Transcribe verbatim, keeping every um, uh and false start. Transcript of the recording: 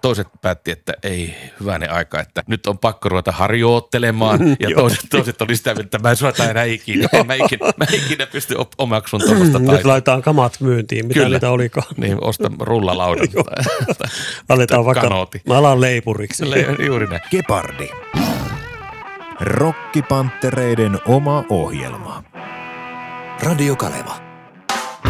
toiset päätti, että ei hyvänen aika, että nyt on pakko ruveta harjoittelemaan. Ja toiset, toiset oli sitä, että mä en suorata enää ikinä. Mä ikinä, mä ikinä pysty omaksumaan tuollaista taistelua. Nyt laitetaan kamat myyntiin, mitä Kyllä. niitä olikaan. Niin, osta rullalaudan tai, tai, Aletaan vaikka, kanooti. mä alan leipuriksi. Le, juuri näin. Gepardi. Rokkipanttereiden oma ohjelma. Radio Kaleva.